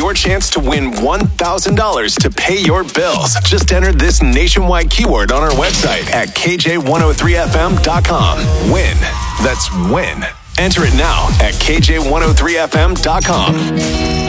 your chance to win $1,000 to pay your bills. Just enter this nationwide keyword on our website at KJ103FM.com. Win. That's win. Enter it now at KJ103FM.com.